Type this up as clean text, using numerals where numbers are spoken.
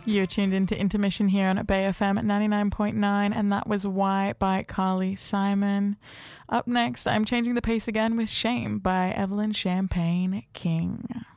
You're tuned into Intermission here on Bay FM at 99.9, and that was Why by Carly Simon. Up next, I'm changing the pace again with Shame by Evelyn Champagne King.